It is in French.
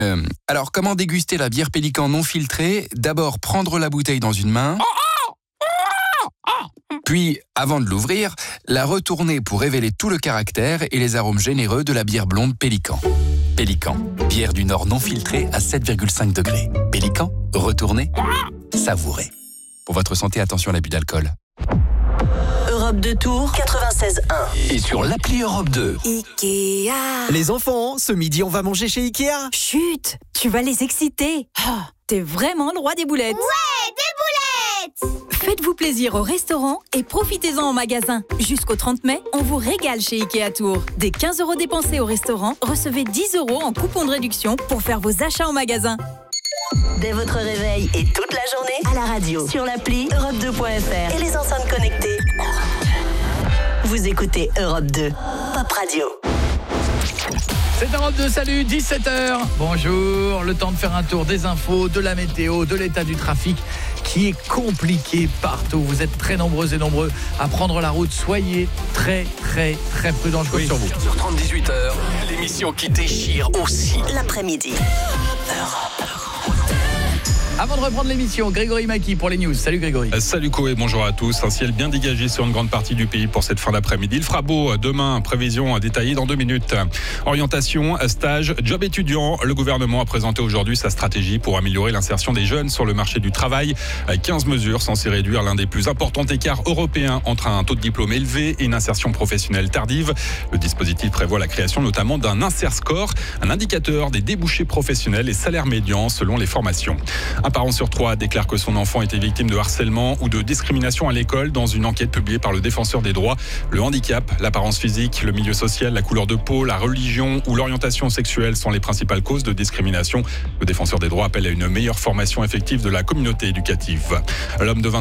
Alors, comment déguster la bière Pélican non filtrée ? D'abord, prendre la bouteille dans une main. Puis, avant de l'ouvrir, la retourner pour révéler tout le caractère et les arômes généreux de la bière blonde Pélican. Pélican, bière du Nord non filtrée à 7,5 degrés. Pélican, retournez, savourez. Pour votre santé, attention à l'abus d'alcool. Europe 2 Tours 96.1. Et sur l'appli Europe 2. Ikea. Les enfants, ce midi, on va manger chez Ikea. Chut, tu vas les exciter. Ah, t'es vraiment le roi des boulettes. Ouais, des boulettes. Faites-vous plaisir au restaurant et profitez-en en magasin. Jusqu'au 30 mai, on vous régale chez Ikea Tours. Dès 15 € dépensés au restaurant, recevez 10 € en coupon de réduction pour faire vos achats en magasin. Dès votre réveil et toute la journée, à la radio, sur l'appli Europe2.fr et les enceintes connectées. Vous écoutez Europe 2, Pop Radio. C'est Europe 2, salut, 17h. Bonjour, le temps de faire un tour des infos, de la météo, de l'état du trafic qui est compliqué partout. Vous êtes très nombreux et nombreux à prendre la route. Soyez très, très, très prudents, je compte sur vous. 15h30, 18h, l'émission qui déchire aussi. L'après-midi. Avant de reprendre l'émission, Grégory Maki pour les news. Salut Grégory. Salut Koé, bonjour à tous. Un ciel bien dégagé sur une grande partie du pays pour cette fin d'après-midi. Il fera beau demain, prévision détaillée dans 2 minutes. Orientation, stage, job étudiant. Le gouvernement a présenté aujourd'hui sa stratégie pour améliorer l'insertion des jeunes sur le marché du travail. 15 mesures censées réduire l'un des plus importants écarts européens entre un taux de diplôme élevé et une insertion professionnelle tardive. Le dispositif prévoit la création notamment d'un insert score, un indicateur des débouchés professionnels et salaires médians selon les formations. Un parent sur 3 déclare que son enfant était victime de harcèlement ou de discrimination à l'école dans une enquête publiée par le Défenseur des droits. Le handicap, l'apparence physique, le milieu social, la couleur de peau, la religion ou l'orientation sexuelle sont les principales causes de discrimination. Le Défenseur des droits appelle à une meilleure formation effective de la communauté éducative. L'homme de